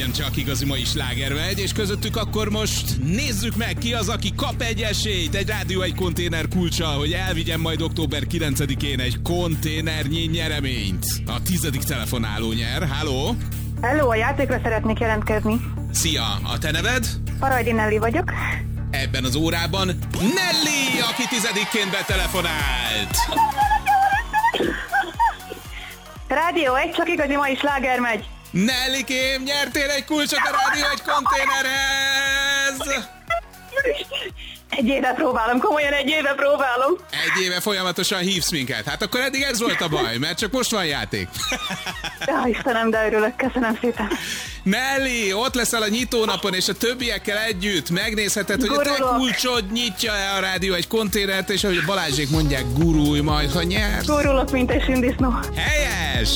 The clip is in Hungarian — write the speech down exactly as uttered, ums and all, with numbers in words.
csak igazi mai sláger megy, és közöttük akkor most nézzük meg, ki az, aki kap egy esélyt, egy Rádió egy konténer kulccsal, hogy elvigyen majd október kilencedikén egy konténernyi nyereményt. A tizedik telefonáló nyer. Halló? Hello, a játékra szeretnék jelentkezni. Szia, a te neved? Parajdi Nelly vagyok. Ebben az órában Nelly, aki tizedikként betelefonált. Rádió egy, csak igazi mai sláger megy. Nellykém, nyertél egy kulcsot a Rádió egy konténerhez! Egy éve próbálom, komolyan egy éve próbálom. Egy éve folyamatosan hívsz minket. Hát akkor eddig ez volt a baj, mert csak most van játék. Ja, Istenem, de örülök, köszönöm szépen. Nelly, ott leszel a nyitónapon, és a többiekkel együtt megnézheted, hogy Gurulok. a te kulcsod nyitja-e a Rádió egy konténert, és ahogy Balázsék mondják, gurulj majd, ha nyersz. Gurulok, mint egy sündisznó. Helyes!